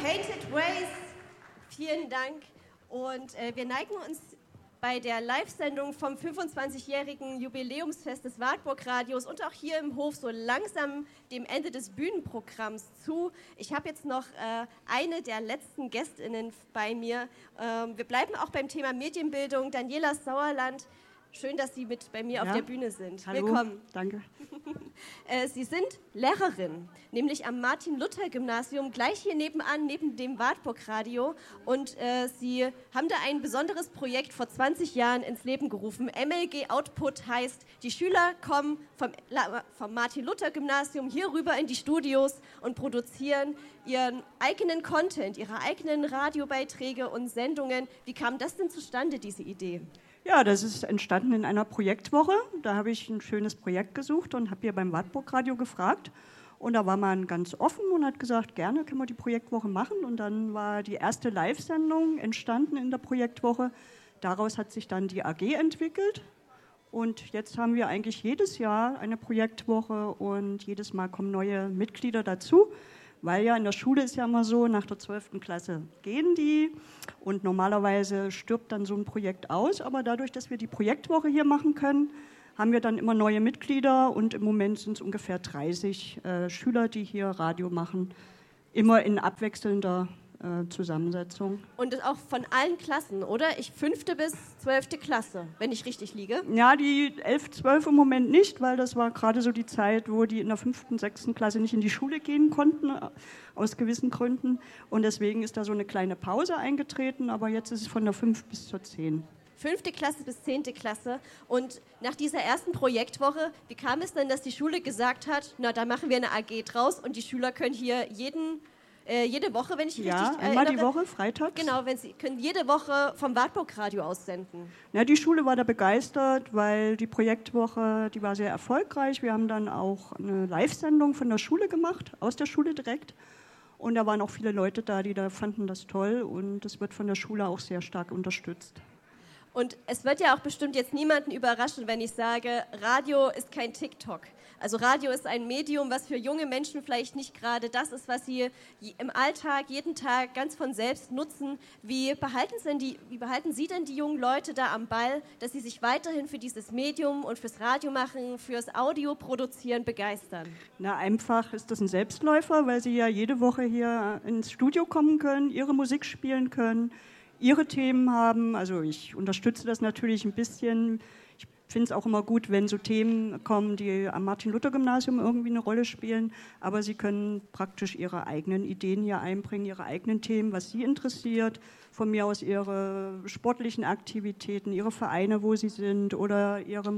Painted Ways, vielen Dank. Und wir neigen uns bei der Live-Sendung vom 25-jährigen Jubiläumsfest des Wartburg-Radios und auch hier im Hof so langsam dem Ende des Bühnenprogramms zu. Ich habe jetzt noch eine der letzten GästInnen bei mir. Wir bleiben auch beim Thema Medienbildung. Daniela Sauerland, schön, dass Sie mit bei mir auf der Bühne sind. Hallo, willkommen. Danke. Sie sind Lehrerin, nämlich am Martin-Luther-Gymnasium, gleich hier nebenan, neben dem Wartburg-Radio. Und Sie haben da ein besonderes Projekt vor 20 Jahren ins Leben gerufen. MLG Output heißt, die Schüler kommen vom Martin-Luther-Gymnasium hier rüber in die Studios und produzieren ihren eigenen Content, ihre eigenen Radiobeiträge und Sendungen. Wie kam das denn zustande, diese Idee? Ja, das ist entstanden in einer Projektwoche. Da habe ich ein schönes Projekt gesucht und habe hier beim Wartburg-Radio gefragt. Und da war man ganz offen und hat gesagt, gerne können wir die Projektwoche machen. Und dann war die erste Live-Sendung entstanden in der Projektwoche. Daraus hat sich dann die AG entwickelt. Und jetzt haben wir eigentlich jedes Jahr eine Projektwoche und jedes Mal kommen neue Mitglieder dazu. Weil ja in der Schule ist ja immer so, nach der 12. Klasse gehen die und normalerweise stirbt dann so ein Projekt aus. Aber dadurch, dass wir die Projektwoche hier machen können, haben wir dann immer neue Mitglieder und im Moment sind es ungefähr 30 Schüler, die hier Radio machen, immer in abwechselnder Zusammensetzung. Und das auch von allen Klassen, oder? 5. bis 12. Klasse, wenn ich richtig liege. Ja, die 11, 12 im Moment nicht, weil das war gerade so die Zeit, wo die in der 5., 6. Klasse nicht in die Schule gehen konnten, aus gewissen Gründen. Und deswegen ist da so eine kleine Pause eingetreten, aber jetzt ist es von der 5 bis zur 10. 5. Klasse bis 10. Klasse. Und nach dieser ersten Projektwoche, wie kam es denn, dass die Schule gesagt hat, na, da machen wir eine AG draus und die Schüler können hier jede Woche, wenn ich richtig erinnere. Ja, einmal die Woche, freitags. Genau, Sie können jede Woche vom Wartburg-Radio aussenden. Ja, die Schule war da begeistert, weil die Projektwoche, die war sehr erfolgreich. Wir haben dann auch eine Live-Sendung von der Schule gemacht, aus der Schule direkt. Und da waren auch viele Leute da, die da fanden das toll. Und das wird von der Schule auch sehr stark unterstützt. Und es wird ja auch bestimmt jetzt niemanden überraschen, wenn ich sage, Radio ist kein TikTok. Also Radio ist ein Medium, was für junge Menschen vielleicht nicht gerade das ist, was sie im Alltag, jeden Tag ganz von selbst nutzen. Wie behalten Sie denn die jungen Leute da am Ball, dass sie sich weiterhin für dieses Medium und fürs Radio machen, fürs Audio produzieren begeistern? Na, einfach ist das ein Selbstläufer, weil sie ja jede Woche hier ins Studio kommen können, ihre Musik spielen können, ihre Themen haben. Also ich unterstütze das natürlich ein bisschen. Ich finde es auch immer gut, wenn so Themen kommen, die am Martin-Luther-Gymnasium irgendwie eine Rolle spielen. Aber sie können praktisch ihre eigenen Ideen hier einbringen, ihre eigenen Themen, was sie interessiert. Von mir aus ihre sportlichen Aktivitäten, ihre Vereine, wo sie sind oder ihre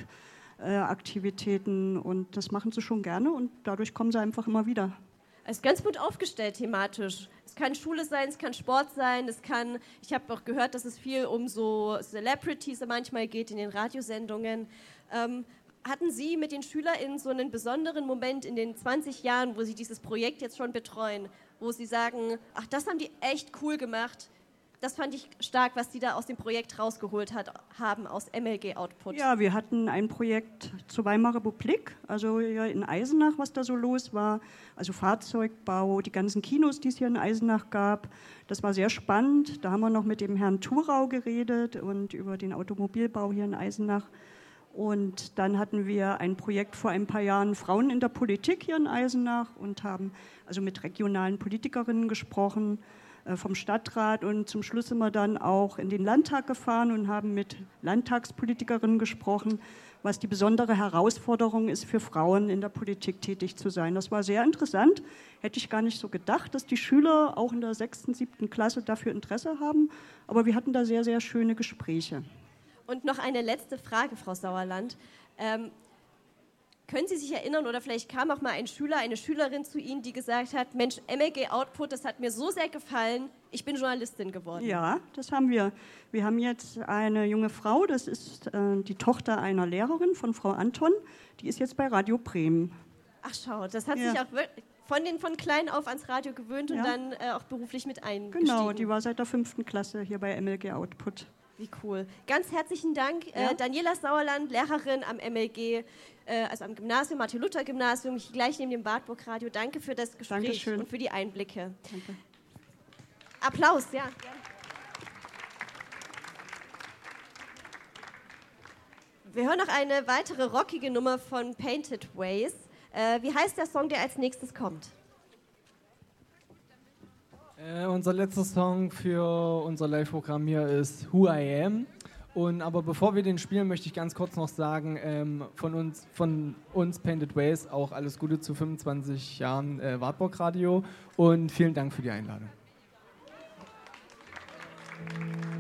Musikaktivitäten. Und das machen sie schon gerne und dadurch kommen sie einfach immer wieder. Es ist ganz gut aufgestellt thematisch. Es kann Schule sein, es kann Sport sein, ich habe auch gehört, dass es viel um so Celebrities manchmal geht in den Radiosendungen. Hatten Sie mit den SchülerInnen so einen besonderen Moment in den 20 Jahren, wo Sie dieses Projekt jetzt schon betreuen, wo Sie sagen, ach, das haben die echt cool gemacht, das fand ich stark, was die da aus dem Projekt rausgeholt haben, aus MLG Output. Ja, wir hatten ein Projekt zur Weimarer Republik, also hier in Eisenach, was da so los war. Also Fahrzeugbau, die ganzen Kinos, die es hier in Eisenach gab. Das war sehr spannend. Da haben wir noch mit dem Herrn Thurau geredet und über den Automobilbau hier in Eisenach. Und dann hatten wir ein Projekt vor ein paar Jahren, Frauen in der Politik hier in Eisenach, und haben also mit regionalen Politikerinnen gesprochen, vom Stadtrat, und zum Schluss sind wir dann auch in den Landtag gefahren und haben mit Landtagspolitikerinnen gesprochen, was die besondere Herausforderung ist, für Frauen in der Politik tätig zu sein. Das war sehr interessant. Hätte ich gar nicht so gedacht, dass die Schüler auch in der 6., 7. Klasse dafür Interesse haben. Aber wir hatten da sehr, sehr schöne Gespräche. Und noch eine letzte Frage, Frau Sauerland. Können Sie sich erinnern, oder vielleicht kam auch mal ein Schüler, eine Schülerin zu Ihnen, die gesagt hat, Mensch, MLG Output, das hat mir so sehr gefallen, ich bin Journalistin geworden. Ja, das haben wir. Wir haben jetzt eine junge Frau, das ist die Tochter einer Lehrerin von Frau Anton, die ist jetzt bei Radio Bremen. Ach schau, das hat sich auch wirklich von klein auf ans Radio gewöhnt und dann auch beruflich mit eingestiegen. Genau, die war seit der 5. Klasse hier bei MLG Output. Wie cool. Ganz herzlichen Dank, Daniela Sauerland, Lehrerin am MLG, also am Gymnasium, Martin-Luther-Gymnasium, gleich neben dem Wartburg-Radio. Danke für das Gespräch. Dankeschön. Und für die Einblicke. Danke. Applaus, ja. Wir hören noch eine weitere rockige Nummer von Painted Ways. Wie heißt der Song, der als nächstes kommt? Unser letzter Song für unser Live-Programm hier ist Who I Am. Aber bevor wir den spielen, möchte ich ganz kurz noch sagen, von uns Painted Ways auch alles Gute zu 25 Jahren Wartburg Radio und vielen Dank für die Einladung.